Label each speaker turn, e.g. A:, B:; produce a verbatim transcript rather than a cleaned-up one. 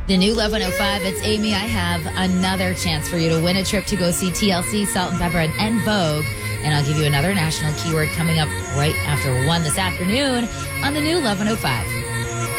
A: The new Love one oh five, it's Amy. I have another chance for you to win a trip to go see T L C, Salt and Pepper, and En Vogue. And I'll give you another national keyword coming up right after one this afternoon on the new Love one oh five.